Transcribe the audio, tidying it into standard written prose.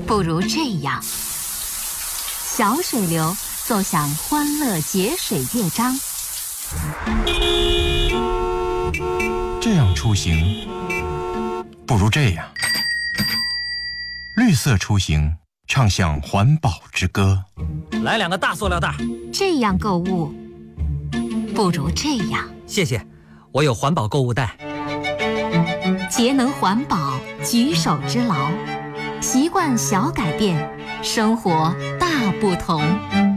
不如这样，小水流奏响欢乐节水乐章。 这样出行，不如这样，绿色出行，唱响环保之歌。 来2个大塑料袋。 这样购物，不如这样。 谢谢，我有环保购物袋。 节能环保，举手之劳，习惯小改变，生活大不同。